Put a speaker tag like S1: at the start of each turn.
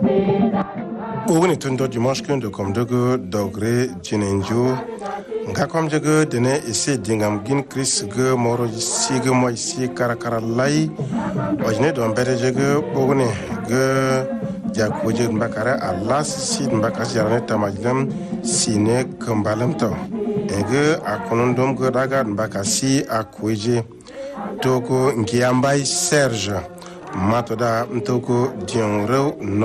S1: Ogni tundo dimanche de comme de dogre jinenjo nga comme de dene ese dingam gin Chris ge moro sig mo isi karakara lay ojne don bere jege bogne ge jakoje mbakara Allah si mbakara jarane tamajlam sine kambalam to ege akonondom ge daga mbakasi akoje toko ngiambay Serge matoda ntoko dianrew